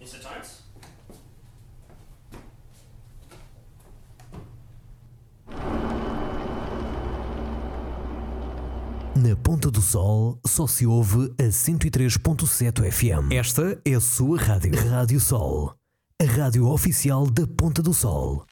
Você Times? Na Ponta do Sol só se ouve a 103.7 FM. Esta é a sua rádio. Rádio Sol, a rádio oficial da Ponta do Sol.